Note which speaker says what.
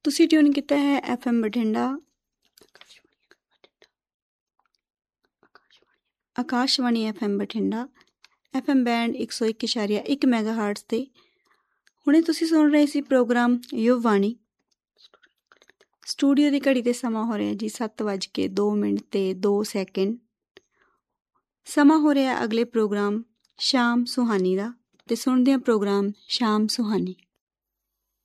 Speaker 1: ਤੁਸੀਂ ਟਿਊਨ ਕੀਤਾ ਹੈ FM Bathinda, Akashvani FM Bathinda, FM band 101.1 ਮੈਗਾਹਰਟਜ਼ 'ਤੇ। ਹੁਣੇ ਤੁਸੀਂ ਸੁਣ ਰਹੇ ਸੀ ਪ੍ਰੋਗਰਾਮ ਯੁਵਵਾਣੀ। ਸਟੂਡੀਓ ਦੀ ਘੜੀ 'ਤੇ ਸਮਾਂ ਹੋ ਰਿਹਾ ਜੀ 7:02 ਸਮਾਂ ਹੋ ਰਿਹਾ ਅਗਲੇ ਪ੍ਰੋਗਰਾਮ ਸ਼ਾਮ ਸੁਹਾਨੀ ਦਾ, ਅਤੇ ਸੁਣਦੇ ਹਾਂ ਪ੍ਰੋਗਰਾਮ ਸ਼ਾਮ ਸੁਹਾਨੀ।